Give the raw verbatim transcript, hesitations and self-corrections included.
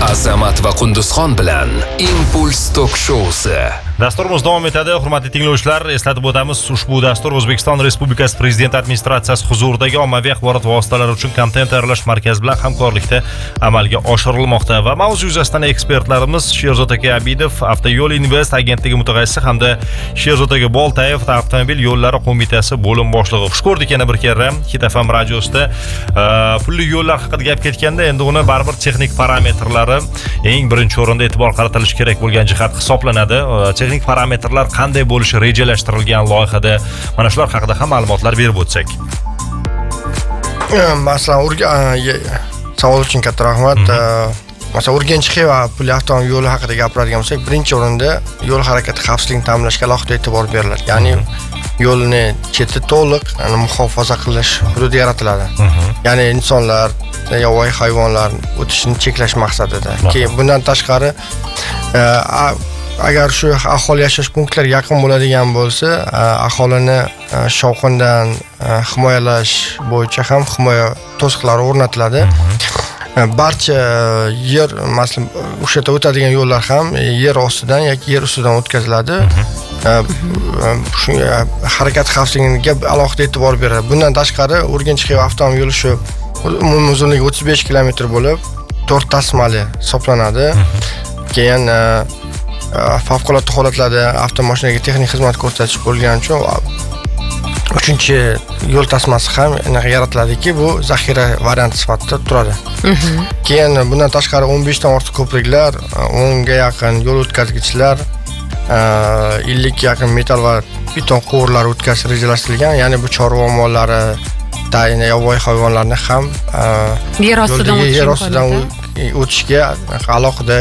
Azamat va Qunduzxon bilan Impuls Tok Showsi. Dasturimiz davom etadi. Hurmatli tinglovchilar, eslatib o'tamiz, ushbu dastur O'zbekiston Respublikasi Prezident administratsiyasi huzuridagi ommaviy axborot vositalari uchun kontent tayyorlash markazi bilan hamkorlikda amalga oshirilmoqda va mavzu yuzasidan ekspertlarimiz Sherzod aka Abidov, Avtoyo'l Invest agentligi mutaxassisi hamda Sherzod aka Boltayev, Avtomobil yo'llari qo'mitasi bo'lim boshlig'i. Xush ko'rdik yana bir karra Hit F M radiosida. Pulli yo'llar haqida gap ketganda, endi uni baribir texnik parametrlari eng birinchi o'rinda e'tibor qaratilishi kerak bo'lgan jihat hisoblanadi. Texnik parametrlar qanday bo'lishi rejalashtirilgan loyihada, mana shular haqida ham ma'lumotlar berib o'tsak. Masalan, savol uchun katta rahmat. Masalan, Urganch-Xiva pulli avtomobil yo'li haqida gapiradigan bo'lsak, birinchi o'rinda yo'l harakati xavfsizligini ta'minlashga alohida e'tibor beriladi. Ya'ni yo'lni cheti to'liq muhofaza qilish hududi yaratiladi. Ya'ni insonlar, yovvoyi hayvonlar o'tishini cheklash maqsadida. Keyin bundan tashqari agar shu aholi yashash punktlariga yaqin bo'ladigan bo'lsa, aholini shovqindan himoyalash bo'yicha ham himoya to'siqlari o'rnatiladi. Barcha yer, masalan, o'sha yerda o'tadigan yo'llar ham yer ostidan yoki yer ustidan o'tkaziladi. Shunga harakat xavfsizligiga alohida e'tibor beradi. Bundan tashqari, Urganch-Xiva avtomobil yo'li shu umumiy uzunligi o'ttiz besh kilometr bo'lib, to'rt tasmali hisoblanadi. Keyin favqulodda holatlarda avtomashinaga texnik xizmat ko'rsatish bo'lgani uchun uchinchi yo'l tasmasi ham yaratiladiki, bu zaxira varianti sifatida turadi. Keyin bundan tashqari o'n besh dan ortiq ko'priklar, o'nga yaqin yo'l o'tkazgichlar, ellik ga yaqin metal va beton quvurlar o'tkazish rejalashtirilgan. Ya'ni bu chorva mollari, tayini yovvoyi hayvonlarni ham yer ostidan yer ostidan o'tishga alohida